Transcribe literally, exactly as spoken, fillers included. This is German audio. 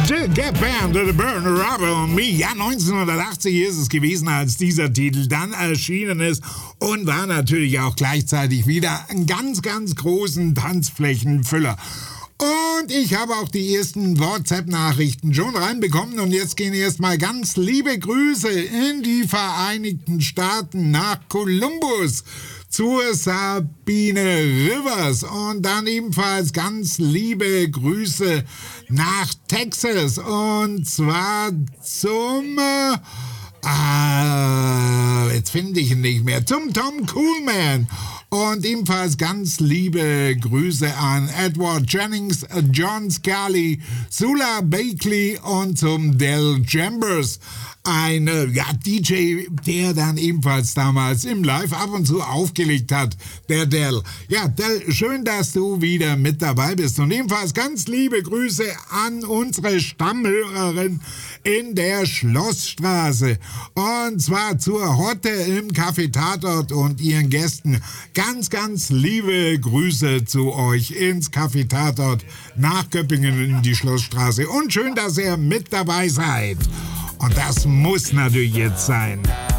Jill Band, The Burn Rubber on Me. Ja, neunzehnhundertachtzig ist es gewesen, als dieser Titel dann erschienen ist und war natürlich auch gleichzeitig wieder ein ganz, ganz großen Tanzflächenfüller. Und ich habe auch die ersten WhatsApp-Nachrichten schon reinbekommen und jetzt gehen erstmal ganz liebe Grüße in die Vereinigten Staaten nach Columbus zur Sabine Rivers und dann ebenfalls ganz liebe Grüße nach Texas und zwar zum... Äh, Ah, jetzt finde ich ihn nicht mehr. Zum Tom Coolman. Und ebenfalls ganz liebe Grüße an Edward Jennings, John Scully, Sula Bakley und zum Del Chambers. Ein ja, D J, der dann ebenfalls damals im Live ab und zu aufgelegt hat, der Del. Ja, Del, schön, dass du wieder mit dabei bist. Und ebenfalls ganz liebe Grüße an unsere Stammhörerin in der Schlossstraße. Und zwar zur Hotte im Café Tatort und ihren Gästen. Ganz, ganz liebe Grüße zu euch ins Café Tatort nach Göppingen in die Schlossstraße. Und schön, dass ihr mit dabei seid. Und das muss natürlich jetzt sein.